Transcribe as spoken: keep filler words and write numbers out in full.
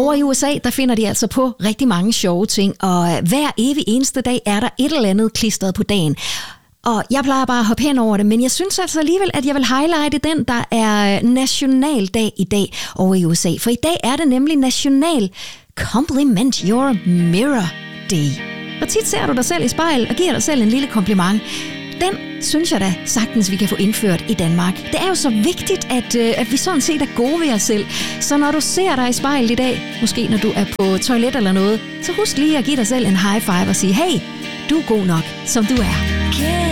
Over i U S A, der finder de altså på rigtig mange sjove ting, og hver evig eneste dag er der et eller andet klistret på dagen. Og jeg plejer bare at hoppe hen over det, men jeg synes altså alligevel, at jeg vil highlighte den, der er nationaldag i dag over i U S A. For i dag er det nemlig National Compliment Your Mirror Day. Hvor tit ser du dig selv i spejl og giver dig selv en lille kompliment? Den synes jeg da sagtens, vi kan få indført i Danmark. Det er jo så vigtigt, at, øh, at vi sådan set er gode ved os selv. Så når du ser dig i spejlet i dag, måske når du er på toilet eller noget, så husk lige at give dig selv en high five og sige, hey, du er god nok, som du er.